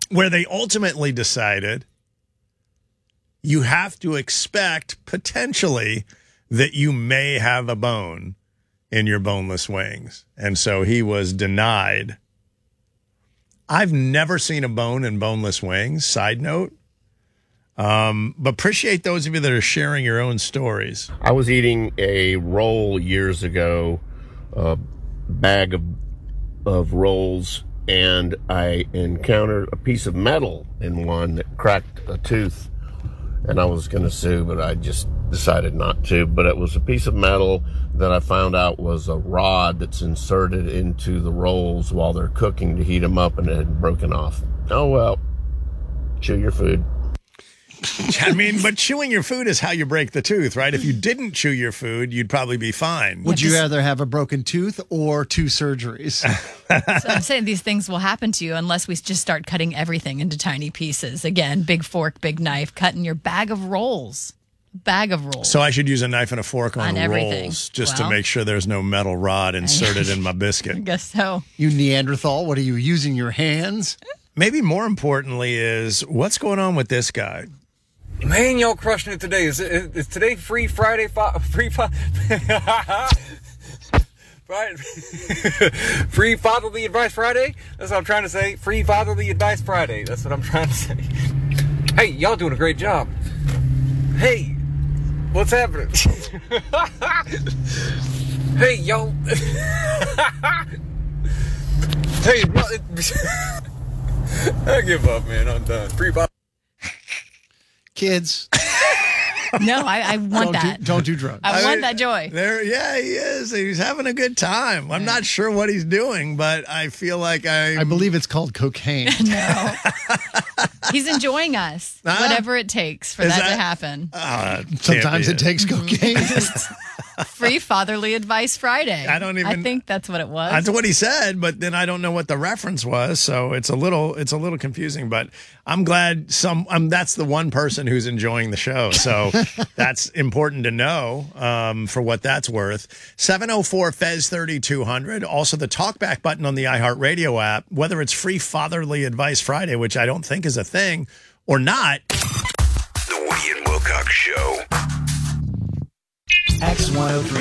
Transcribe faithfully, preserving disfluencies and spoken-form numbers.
where they ultimately decided you have to expect potentially that you may have a bone in your boneless wings. And so he was denied. I've never seen a bone in boneless wings, side note. Um, but appreciate those of you that are sharing your own stories. I was eating a roll years ago, a bag of, of rolls, and I encountered a piece of metal in one that cracked a tooth. And I was going to sue, but I just decided not to. But it was a piece of metal that I found out was a rod that's inserted into the rolls while they're cooking to heat them up, and it had broken off. Oh, well, chew your food. I mean, but chewing your food is how you break the tooth, right? If you didn't chew your food, you'd probably be fine. Would you rather have a broken tooth or two surgeries? So I'm saying these things will happen to you unless we just start cutting everything into tiny pieces. Again, big fork, big knife, cutting your bag of rolls. Bag of rolls. So I should use a knife and a fork on, On the everything. rolls just Well. to make sure there's no metal rod inserted in my I biscuit. guess so. You Neanderthal, what are you using your hands? Maybe more importantly is what's going on with this guy? Man, y'all crushing it today. Is, it, is today free Friday? Fi- free fi- Friday. Free fatherly advice Friday? That's what I'm trying to say. Free fatherly advice Friday. That's what I'm trying to say. Hey, y'all doing a great job. Hey, what's happening? Hey, y'all. Hey, y'all. I give up, man. I'm done. Free fatherly. Kids, No, I, I want don't that. do, don't do drugs. I, I want mean, that joy. There, yeah, he is. He's having a good time. I'm not sure what he's doing, but I feel like I. I believe it's called cocaine. No. He's enjoying us. Huh? Whatever it takes for Is that, that- to happen. Uh, Sometimes can't it be takes cocaine. Free Fatherly Advice Friday. I don't even- I think that's what it was. That's what he said, but then I don't know what the reference was, so it's a little it's a little confusing. But I'm glad some um, that's the one person who's enjoying the show, so that's important to know um, for what that's worth. seven oh four F E Z thirty-two hundred. Also, the talkback button on the iHeartRadio app. Whether it's Free Fatherly Advice Friday, which I don't think is a thing, or not. The Woody and Wilcox Show. X one oh three.